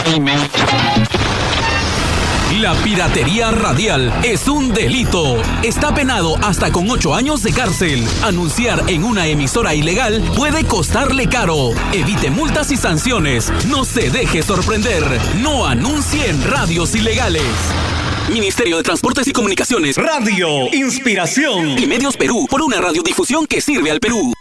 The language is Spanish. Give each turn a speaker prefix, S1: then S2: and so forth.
S1: La piratería radial es un delito. Está penado hasta con 8 años de cárcel. Anunciar en una emisora ilegal puede costarle caro. Evite multas y sanciones. No se deje sorprender. No anuncie en radios ilegales. Ministerio de Transportes y Comunicaciones.
S2: Radio Inspiración
S1: y Medios Perú, por una radiodifusión que sirve al Perú.